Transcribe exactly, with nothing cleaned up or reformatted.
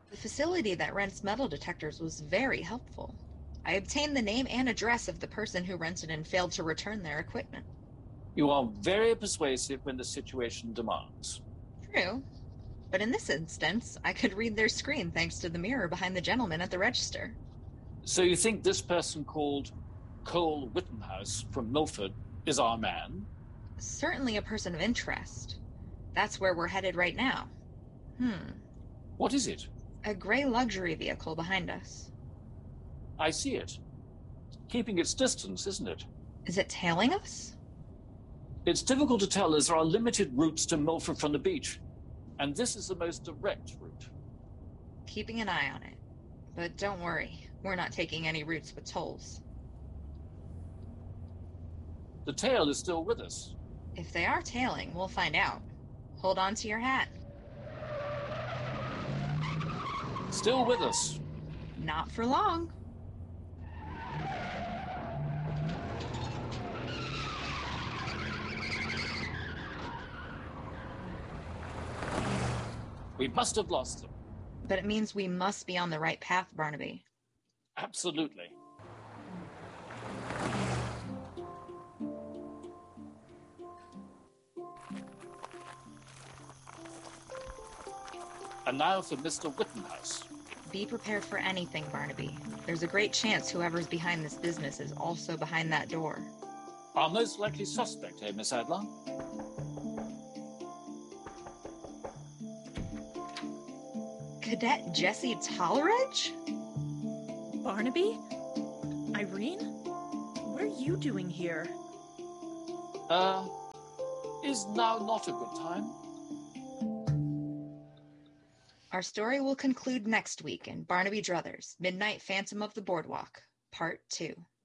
The facility that rents metal detectors was very helpful. I obtained the name and address of the person who rented and failed to return their equipment. You are very persuasive when the situation demands. True, but in this instance, I could read their screen thanks to the mirror behind the gentleman at the register. So you think this person called Cole Wittenhouse from Milford is our man? Certainly a person of interest. That's where we're headed right now. Hmm. What is it? A gray luxury vehicle behind us. I see it. Keeping its distance, isn't it? Is it tailing us? It's difficult to tell as there are limited routes to Milford from the beach, and this is the most direct route. Keeping an eye on it. But don't worry, we're not taking any routes with tolls. The tail is still with us. If they are tailing, we'll find out. Hold on to your hat. Still with us. Not for long. We must have lost them. But it means we must be on the right path, Barnaby. Absolutely. And now for Mister Wittenhouse. Be prepared for anything, Barnaby. There's a great chance whoever's behind this business is also behind that door. Our most likely suspect, eh, Miss Adler? Cadet Jesse Tolleridge? Barnaby? Irene? What are you doing here? Uh, is now not a good time? Our story will conclude next week in Barnaby Druthers, Midnight Phantom of the Boardwalk, Part two.